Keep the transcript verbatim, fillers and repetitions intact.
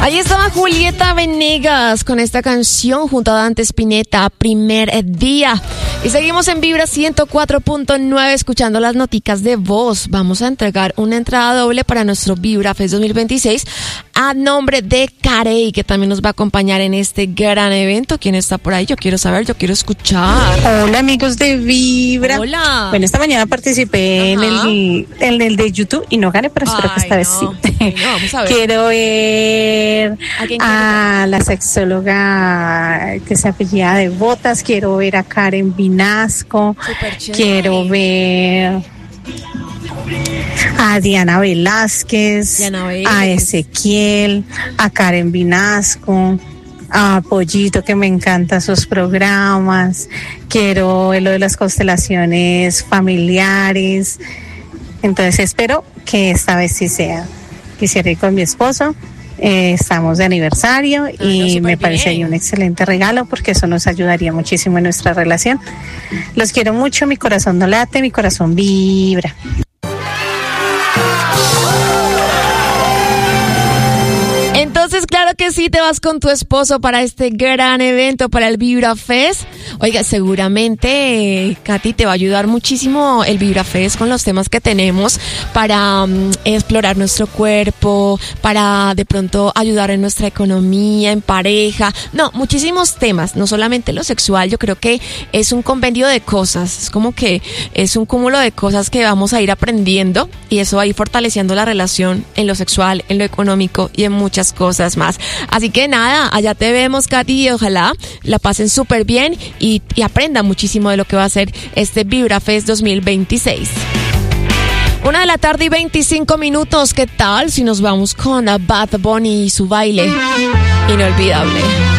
Ahí estaba Julieta Venegas con esta canción junto a Dante Spinetta, Primer Día. Y seguimos en Vibra ciento cuatro punto nueve escuchando las noticas de voz. Vamos a entregar una entrada doble para nuestro Vibra Fest dos mil veintiséis a nombre de Carey, que también nos va a acompañar en este gran evento. ¿Quién está por ahí? Yo quiero saber, yo quiero escuchar. Hola amigos de Vibra. Hola. Bueno, esta mañana participé en el, en el de YouTube y no gané, pero espero Ay, que esta vez no. sí. Ay, no, vamos a ver. Quiero ver ¿A a la sexóloga que se apellida de Botas, quiero ver a Karen Vinasco, quiero ver a Diana Velázquez, Diana Velázquez, a Ezequiel, a Karen Vinasco, a Pollito, que me encantan sus programas, quiero ver lo de las constelaciones familiares. Entonces espero que esta vez sí sea. Quisiera ir con mi esposo, eh, estamos de aniversario ah, y no, me parece ahí un excelente regalo porque eso nos ayudaría muchísimo en nuestra relación. Los quiero mucho, mi corazón no late, mi corazón vibra. Entonces, claro que sí, te vas con tu esposo para este gran evento, para el Vibra Fest. Oiga, seguramente, eh, Katy, te va a ayudar muchísimo el Vibra Fest con los temas que tenemos para um, explorar nuestro cuerpo, para de pronto ayudar en nuestra economía, en pareja. No, muchísimos temas, no solamente lo sexual. Yo creo que es un compendio de cosas. Es como que es un cúmulo de cosas que vamos a ir aprendiendo y eso va a ir fortaleciendo la relación en lo sexual, en lo económico y en muchas cosas más. Así que nada, allá te vemos, Katy, y ojalá la pasen súper bien y, y aprendan muchísimo de lo que va a ser este Vibra Fest dos mil veintiséis. Una de la tarde y veinticinco minutos. ¿Qué tal si nos vamos con a Bad Bunny y su baile inolvidable?